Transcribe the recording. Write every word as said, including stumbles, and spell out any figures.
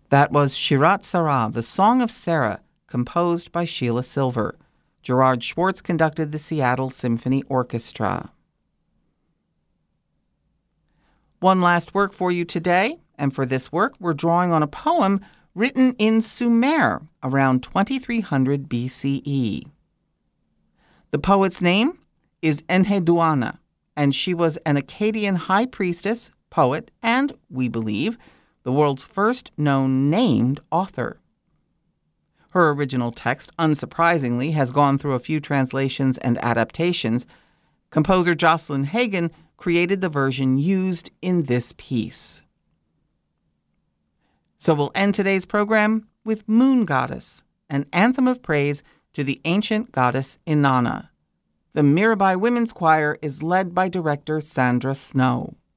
That was Shirat Sarah, the Song of Sarah, composed by Sheila Silver. Gerard Schwartz conducted the Seattle Symphony Orchestra. One last work for you today, and for this work we're drawing on a poem written in Sumer around twenty-three hundred B C E. The poet's name is Enheduanna, and she was an Akkadian high priestess, poet, and, we believe, the world's first known named author. Her original text, unsurprisingly, has gone through a few translations and adaptations. Composer Jocelyn Hagan created the version used in this piece. So we'll end today's program with Moon Goddess, an anthem of praise to the ancient goddess Inanna. The Mirabai Women's Choir is led by director Sandra Snow.